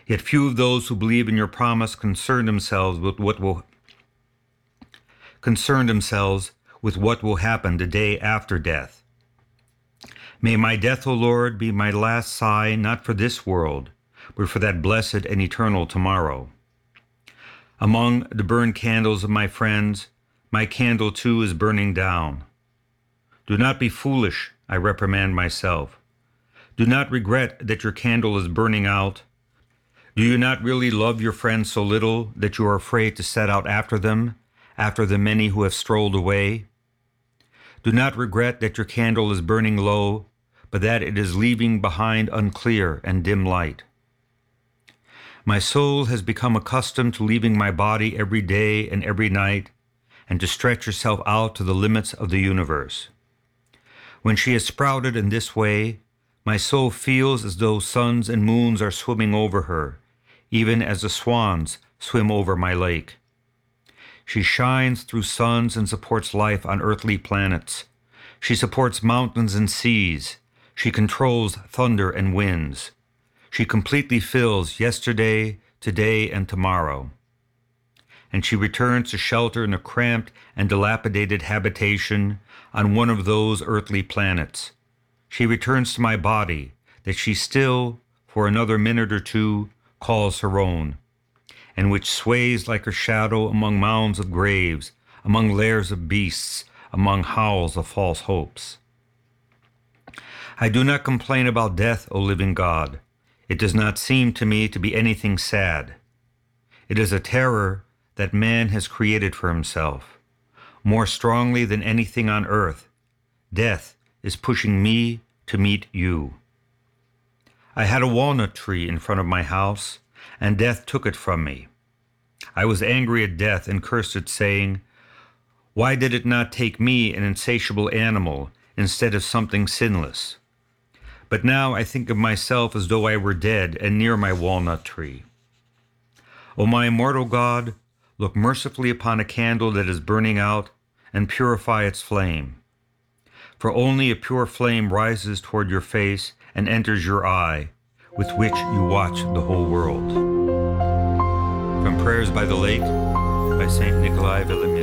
Yet few of those who believe in your promise concern themselves with what will happen the day after death. May my death, O Lord, be my last sigh, not for this world, but for that blessed and eternal tomorrow. Among the burned candles of my friends, my candle too is burning down. Do not be foolish, I reprimand myself. Do not regret that your candle is burning out. Do you not really love your friends so little that you are afraid to set out after them, after the many who have strolled away? Do not regret that your candle is burning low, but that it is leaving behind unclear and dim light. My soul has become accustomed to leaving my body every day and every night, and to stretch herself out to the limits of the universe. When she has sprouted in this way, my soul feels as though suns and moons are swimming over her, even as the swans swim over my lake. She shines through suns and supports life on earthly planets. She supports mountains and seas. She controls thunder and winds. She completely fills yesterday, today, and tomorrow. And she returns to shelter in a cramped and dilapidated habitation on one of those earthly planets. She returns to my body that she still, for another minute or two, calls her own, and which sways like her shadow among mounds of graves, among lairs of beasts, among howls of false hopes. I do not complain about death, O living God. It does not seem to me to be anything sad. It is a terror that man has created for himself. More strongly than anything on earth, death is pushing me to meet you. I had a walnut tree in front of my house, and death took it from me. I was angry at death and cursed it, saying, "Why did it not take me, an insatiable animal, instead of something sinless?" But now I think of myself as though I were dead and near my walnut tree. O my immortal God, look mercifully upon a candle that is burning out and purify its flame. For only a pure flame rises toward your face and enters your eye, with which you watch the whole world. From Prayers by the Lake by Saint Nikolai Velimirsky.